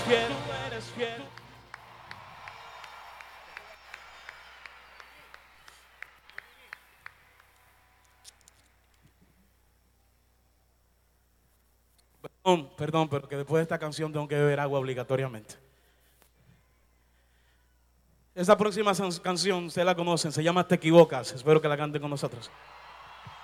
fiel, tú eres fiel. Perdón, pero que después de esta canción tengo que beber agua obligatoriamente. Esta próxima canción, ustedes la conocen, se llama Te Equivocas. Espero que la canten con nosotros.